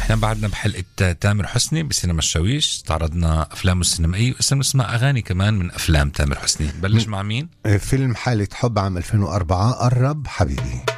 احنا بعدنا بحلقة تامر حسني بسينما الشاويش، استعرضنا أفلامه السينمائية وإسا نسمع أغاني كمان من أفلام تامر حسني. بلش مع مين؟ فيلم حالة حب عام 2004 قرب حبيبي.